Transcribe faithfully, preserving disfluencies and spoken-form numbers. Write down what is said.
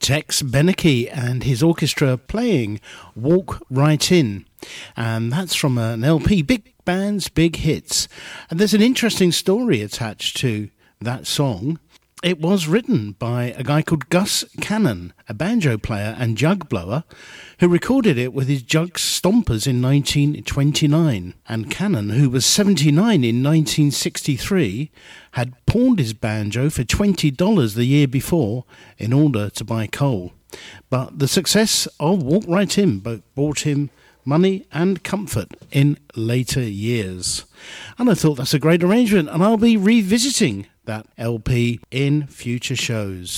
Tex Beneke and his orchestra playing Walk Right In. And that's from an L P, Big Bands, Big Hits. And there's an interesting story attached to that song. It was written by a guy called Gus Cannon, a banjo player and jug blower, who recorded it with his Jug Stompers in nineteen twenty-nine. And Cannon, who was seventy-nine in nineteen sixty-three, had pawned his banjo for twenty dollars the year before in order to buy coal. But the success of Walk Right In brought him money and comfort in later years. And I thought that's a great arrangement, and I'll be revisiting that L P in future shows.